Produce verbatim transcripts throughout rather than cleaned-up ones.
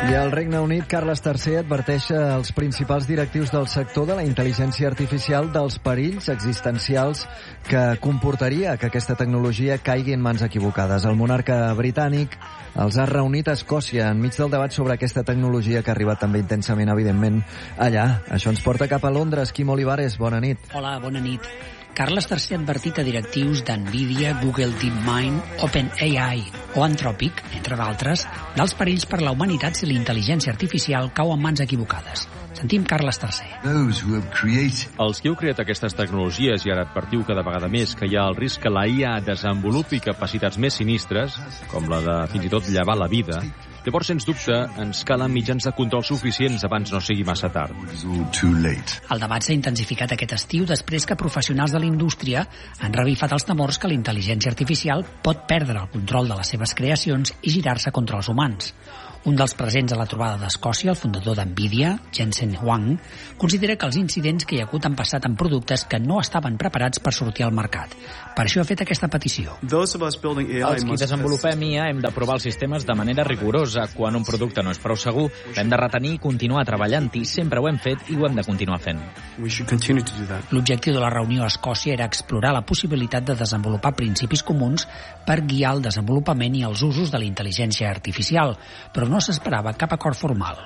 I al Regne Unit, Carles tercer adverteix als principals directius del sector de la intel·ligència artificial dels perills existencials que comportaria que aquesta tecnologia caigui en mans equivocades. El monarca britànic els ha reunit a Escòcia enmig del debat sobre aquesta tecnologia que ha arribat també intensament, evidentment, allà. Això ens porta cap a Londres. Quim Olivares, bona nit. Hola, bona nit. Carles tercer ha advertit a directius d'NVIDIA, Google DeepMind, OpenAI o Anthropic, entre d'altres, dels perills per la humanitat si la intel·ligència artificial cau en mans equivocades. Sentim Carles tercer. Els que heu creat aquestes tecnologies i ara advertiu cada vegada més que hi ha el risc que la I A desenvolupi capacitats més sinistres, com la de fins i tot llevar la vida, llavors, sens dubte, ens calen mitjans de control suficients abans no sigui massa tard. El debat s'ha intensificat aquest estiu després que professionals de la indústria han revifat els temors que la intel·ligència artificial pot perdre el control de les seves creacions i girar-se contra els humans. Un dels presents a la trobada d'Escòcia, el fundador d'NVIDIA, Jensen Huang, considera que els incidents que hi ha hagut han passat en productes que no estaven preparats per sortir al mercat. Per això ha fet aquesta petició. Els qui desenvolupem I A hem de provar els sistemes de manera rigorosa. Quan un producte no és prou segur, l'hem de retenir i continuar treballant-hi. Sempre ho hem fet i ho hem de continuar fent. L'objectiu de la reunió a Escòcia era explorar la possibilitat de desenvolupar principis comuns per guiar el desenvolupament i els usos de la intel·ligència artificial, però no s'esperava cap acord formal.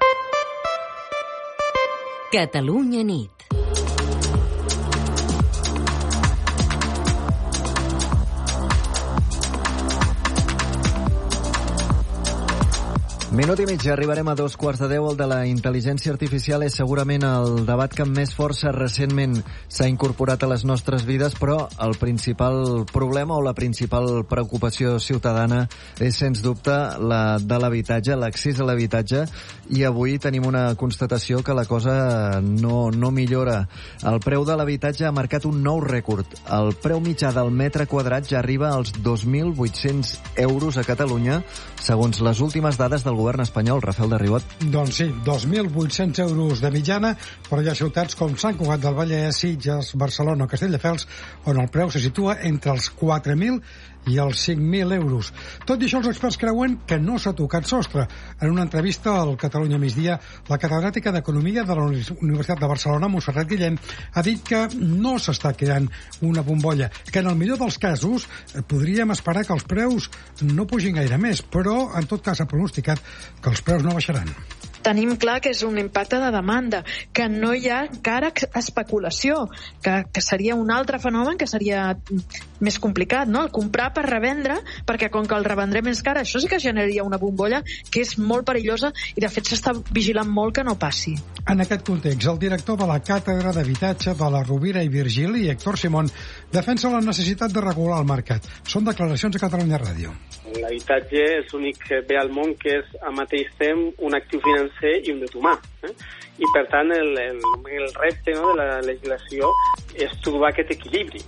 Catalunya nit. Minut i mig, arribarem a dos quarts de deu. El de la intel·ligència artificial és segurament el debat que amb més força recentment s'ha incorporat a les nostres vides, però el principal problema o la principal preocupació ciutadana és, sens dubte, la de l'habitatge, l'accés a l'habitatge, i avui tenim una constatació que la cosa no, no millora. El preu de l'habitatge ha marcat un nou rècord. El preu mitjà del metre quadrat ja arriba als dos mil vuit-cents euros a Catalunya, segons les últimes dades del govern espanyol. Rafael de Ribot. Doncs sí, dos mil vuit-cents euros de mitjana, però hi ha ciutats com Sant Cugat del Vallès, Sitges, Barcelona o Castelldefels, on el preu se situa entre els quatre mil i els cinc mil euros. Tot i això, els experts creuen que no s'ha tocat sostre. En una entrevista al Catalunya Migdia, la catedràtica d'Economia de la Universitat de Barcelona, Montserrat Guillem, ha dit que no s'està creant una bombolla, que en el millor dels casos podríem esperar que els preus no pugin gaire més, però en tot cas ha pronosticat que els preus no baixaran. Tenim clar que és un impacte de demanda, que no hi ha encara especulació, que, que seria un altre fenomen que seria més complicat, no? El comprar per revendre, perquè com que el revendrem més car, això sí que generaria una bombolla que és molt perillosa i de fet s'està vigilant molt que no passi. En aquest context, el director de la Càtedra d'Habitatge de la Rovira i Virgili, Héctor Simón, defensa la necessitat de regular el mercat. Són declaracions a Catalunya Ràdio. L'habitatge és l'únic bé al món que és al mateix temps un actiu financer i un dret humà. Eh? I per tant el, el, el repte, no, de la legislació és trobar aquest equilibri.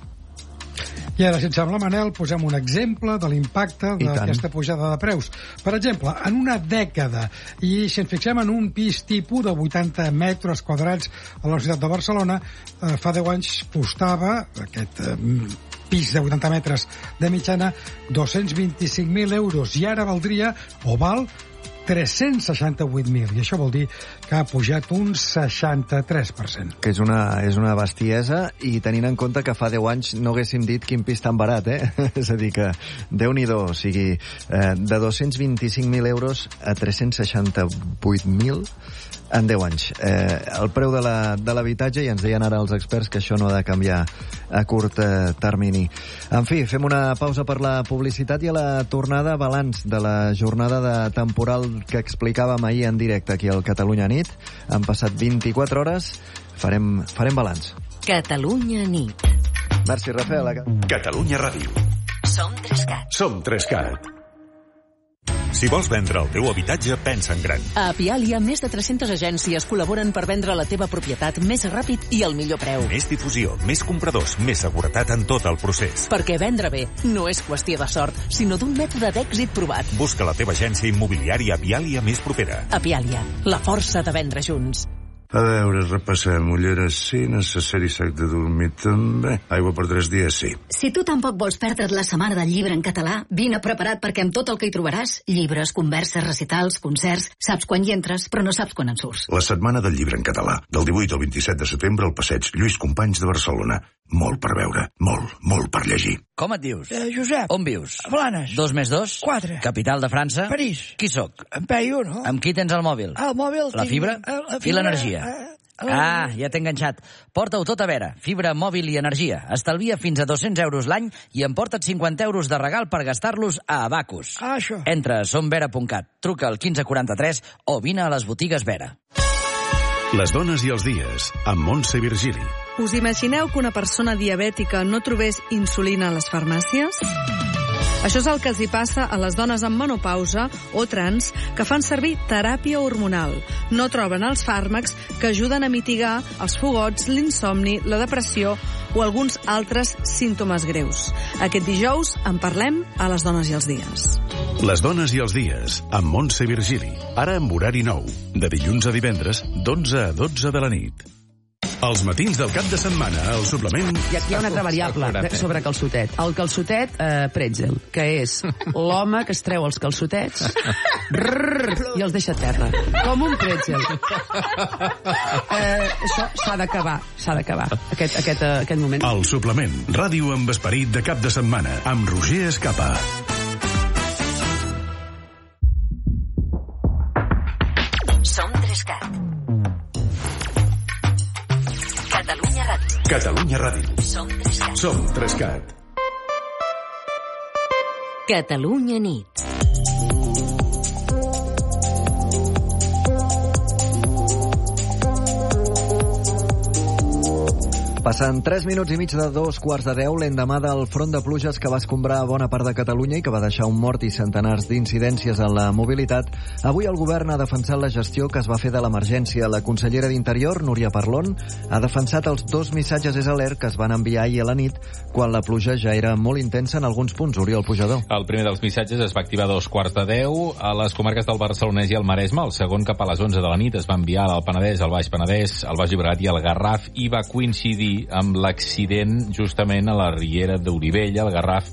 I ara, si et sembla, Manel, posem un exemple de l'impacte d'aquesta pujada de preus. Per exemple, en una dècada, i si ens fixem en un pis tipus de vuitanta metres quadrats a la Universitat de Barcelona, eh, fa deu anys costava aquest eh, pis de vuitanta metres de mitjana dos-cents vint-i-cinc mil euros, i ara valdria, o val, tres-cents seixanta-vuit mil, i això vol dir que ha pujat un seixanta-tres per cent. Que és una, és una bestiesa, i tenint en compte que fa deu anys no haguéssim dit quin pis tan barat, eh? És a dir que, Déu-n'hi-do, o sigui, eh, de dos-cents vint-i-cinc mil euros a tres-cents seixanta-vuit mil en deu anys. Eh, el preu de la, de l'habitatge, i ens deien ara els experts que això no ha de canviar a curt eh, termini. En fi, fem una pausa per la publicitat i a la tornada balanç de la jornada de temporal que explicàvem ahir en directe aquí al Catalunya Nit. Han passat vint-i-quatre hores, farem, farem balanç. Catalunya Nit. Merci, Rafael. Catalunya Ràdio. Som Trescat. Som Trescat. Si vols vendre el teu habitatge, pensa en gran. A Apialia, més de tres-centes agències col·laboren per vendre la teva propietat més ràpid i al millor preu. Més difusió, més compradors, més seguretat en tot el procés. Perquè vendre bé no és qüestió de sort, sinó d'un mètode d'èxit provat. Busca la teva agència immobiliària Apialia més propera. Apialia, la força de vendre junts. A veure, repassem. Ulleres sí, necessari sac de dormir també. Aigua per tres dies sí. Si tu tampoc vols perdre't la setmana del llibre en català, vine preparat perquè amb tot el que hi trobaràs, llibres, converses, recitals, concerts, saps quan hi entres, però no saps quan en surts. La setmana del llibre en català, del divuit al vint-i-set de setembre al passeig Lluís Companys de Barcelona. Molt per veure, molt, molt per llegir. Com et dius? Eh, Josep. On vius? A Blanes. Dos més dos? Quatre. Capital de França? París. Qui sóc? En Peyu, no? Amb qui tens el mòbil? El mòbil... La fibra? Eh, la I l'energia? Eh, Ah, ja t'he enganxat. Porta-ho tot a veure. Fibra, mòbil i energia. Estalvia fins a dos-cents euros l'any i emporta't cinquanta euros de regal per gastar-los a Abacus. Ah, això. Entra a somvera punt cat, truca al quinze quaranta-tres o vine a les botigues Vera. Les dones i els dies, amb Montse Virgili. Us imagineu que una persona diabètica no trobés insulina a les farmàcies? Això és el que els hi passa a les dones amb menopausa o trans que fan servir teràpia hormonal. No troben els fàrmacs que ajuden a mitigar els fogots, l'insomni, la depressió o alguns altres símptomes greus. Aquest dijous en parlem a Les dones i els dies. Les dones i els dies, amb Montse Virgili. Ara amb horari nou, de dilluns a divendres, d'onze a dotze de la nit. Els matins del cap de setmana, el suplement... I aquí hi ha una altra variable sobre calçotet. El calçotet eh, pretzel, que és l'home que es treu els calçotets rrr, i els deixa a terra. Com un pretzel. Eh, això s'ha d'acabar, s'ha d'acabar, aquest, aquest, uh, aquest moment. El suplement, ràdio amb esperit de cap de setmana, amb Roger Escapa. Som Trescat. Catalunya Ràdio. Catalunya Ràdio. Som Trescat. Som Trescat. Catalunya Nit. Passen tres minuts i mig de dos quarts de deu, l'endemà del front de pluges que va escombrar bona part de Catalunya i que va deixar un mort i centenars d'incidències en la mobilitat, avui el govern ha defensat la gestió que es va fer de l'emergència. La consellera d'Interior, Núria Parlon, ha defensat els dos missatges és alert que es van enviar ahir a la nit quan la pluja ja era molt intensa en alguns punts. Oriol Pujador. El primer dels missatges es va activar a dos quarts de deu a les comarques del Barcelonès i el Maresme. El segon, cap a les onze de la nit, es va enviar al Penedès, al Baix Penedès, al Baix Llobregat i al Garraf i va coincidir amb l'accident justament a la riera d'Orivella, al Garraf,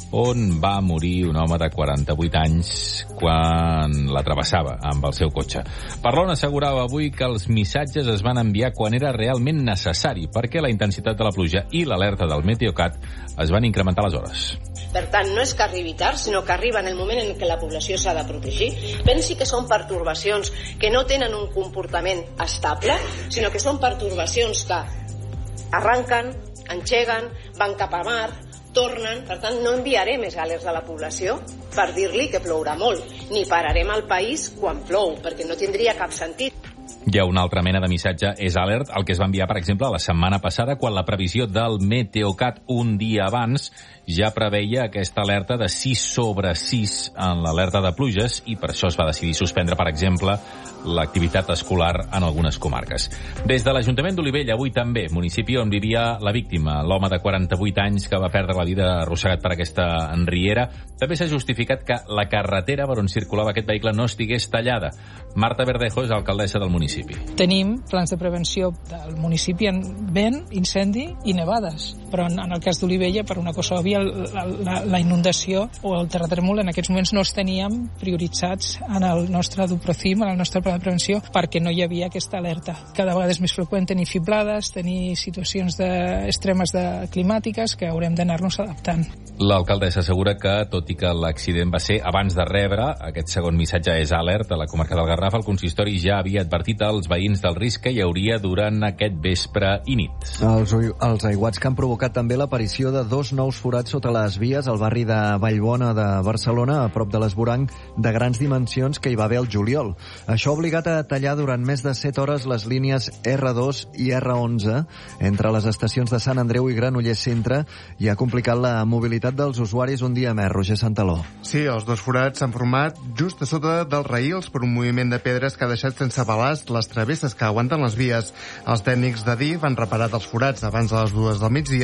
on va morir un home de quaranta-vuit anys quan la travessava amb el seu cotxe. Parlon assegurava avui que els missatges es van enviar quan era realment necessari, perquè la intensitat de la pluja i l'alerta del Meteocat es van incrementar les hores. Per tant, no és que arribi tard, sinó que arriba en el moment en què la població s'ha de protegir. Pensi que són pertorbacions que no tenen un comportament estable, sinó que són pertorbacions que arranquen, engeguen, van cap a mar, tornen. Per tant, no enviaré més alerts a la població per dir-li que plourà molt, ni pararem el país quan plou, perquè no tindria cap sentit. Hi ha una altra mena de missatge és alert, el que es va enviar, per exemple, la setmana passada, quan la previsió del Meteocat un dia abans ja preveia aquesta alerta de sis sobre sis en l'alerta de pluges i per això es va decidir suspendre, per exemple, l'activitat escolar en algunes comarques. Des de l'Ajuntament d'Olivella, avui també, municipi on vivia la víctima, l'home de quaranta-vuit anys que va perdre la vida arrossegat per aquesta riera, també s'ha justificat que la carretera per on circulava aquest vehicle no estigués tallada. Marta Verdejo és alcaldessa del municipi. Tenim plans de prevenció del municipi en vent, incendi i nevades, però en, en el cas d'Olivella, per una cosa òbvia, la, la, la inundació o el terratrèmol en aquests moments no els teníem prioritzats en el nostre Duprocim, en el nostre pla de prevenció, perquè no hi havia aquesta alerta. Cada vegada és més freqüent tenir fiblades, tenir situacions de, extremes de, climàtiques que haurem d'anar-nos adaptant. L'alcaldessa assegura que, tot i que l'accident va ser abans de rebre aquest segon missatge és alert a la comarca del Garraf, el consistori ja havia advertit als veïns del risc que hi hauria durant aquest vespre i nit. Els, els aiguats que han provocat també l'aparició de dos nous forats sota les vies al barri de Vallbona de Barcelona, a prop de l'Esvoranc, de grans dimensions que hi va haver el juliol. Això ha obligat a tallar durant més de set hores les línies erre dos i erre onze entre les estacions de Sant Andreu i Granollers Centre i ha complicat la mobilitat dels usuaris un dia més. Roger Santaló. Sí, els dos forats s'han format just a sota dels raïls per un moviment de pedres que ha deixat sense balast les travesses que aguanten les vies. Els tècnics de D I F han reparat els forats abans de les dues del migdia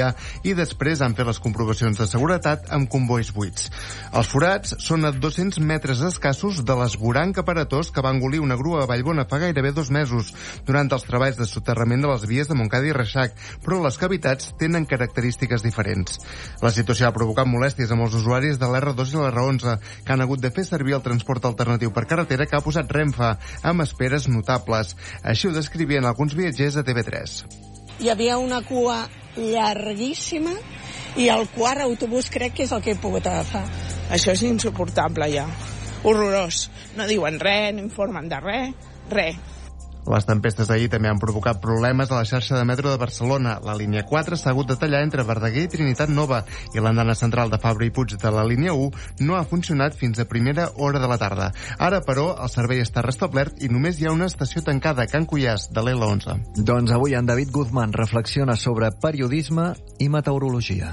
via i després han fet les comprovacions de seguretat amb convois buits. Els forats són a dos-cents metres escassos de l'esvoranc aparatós que va engolir una grua a Vallbona fa gairebé dos mesos durant els treballs de soterrament de les vies de Montcada i Reixac, però les cavitats tenen característiques diferents. La situació ha provocat molèsties a molts usuaris de l'erre dos i l'erre onze, que han hagut de fer servir el transport alternatiu per carretera que ha posat Renfe, amb esperes notables. Així ho descrivien alguns viatgers a T V tres. Hi havia una cua llarguíssima i el quart autobús crec que és el que he pogut agafar. Això és insuportable ja. Horrorós. No diuen res, no informen de res, res. Les tempestes d'ahir també han provocat problemes a la xarxa de metro de Barcelona. La línia quatre s'ha hagut de tallar entre Verdaguer i Trinitat Nova i l'andana central de Fabra i Puig de la línia u no ha funcionat fins a primera hora de la tarda. Ara, però, el servei està restablert i només hi ha una estació tancada a Can Cuiàs, de l'L onze. Doncs avui en David Guzmán reflexiona sobre periodisme i meteorologia.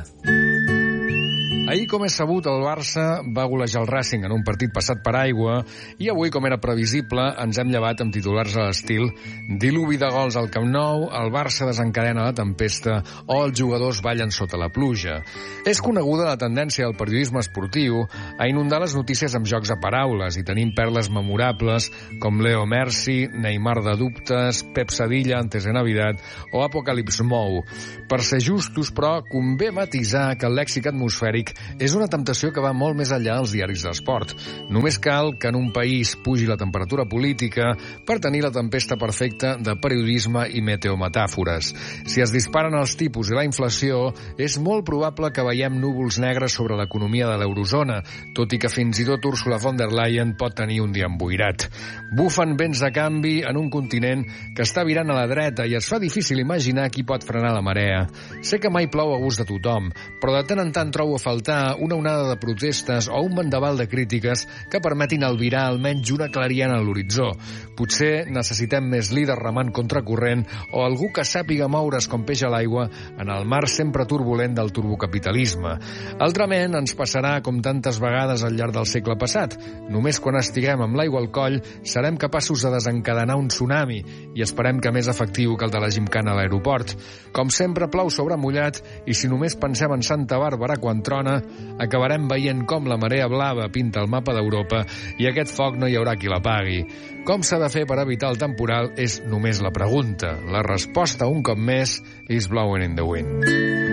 Ahir, com és sabut, el Barça va golejar el Racing en un partit passat per aigua i avui, com era previsible, ens hem llevat amb titulars a l'estil diluvi de gols al Camp Nou, el Barça desencadena la tempesta o els jugadors ballen sota la pluja. És coneguda la tendència del periodisme esportiu a inundar les notícies amb jocs a paraules i tenim perles memorables com Leo Messi, Neymar de dubtes, Pep Sadilla antes de Navidad o Apocalips Mou. Per ser justos, però, convé matisar que el lèxic atmosfèric és una temptació que va molt més enllà dels diaris d'esport. Només cal que en un país pugi la temperatura política per tenir la tempesta perfecta de periodisme i meteometàfores. Si es disparen els tipus i la inflació, és molt probable que veiem núvols negres sobre l'economia de l'eurozona, tot i que fins i tot Ursula von der Leyen pot tenir un dia emboirat. Bufen vents de canvi en un continent que està virant a la dreta i es fa difícil imaginar qui pot frenar la marea. Sé que mai plou a gust de tothom, però de tant en tant trobo a faltar una onada de protestes o un vendaval de crítiques que permetin albirar almenys una clariana a l'horitzó. Potser necessitem més líders remant contracorrent o algú que sàpiga moure's com peix a l'aigua en el mar sempre turbulent del turbocapitalisme. Altrament, ens passarà com tantes vegades al llarg del segle passat. Només quan estiguem amb l'aigua al coll serem capaços de desencadenar un tsunami i esperem que més efectiu que el de la gimcana a l'aeroport. Com sempre, plou sobre mullat i si només pensem en Santa Bàrbara quan trona, acabarem veient com la marea blava pinta el mapa d'Europa i aquest foc no hi haurà qui l'apagui. Com s'ha de fer per evitar el temporal és només la pregunta. La resposta, un cop més, is blowing in the wind.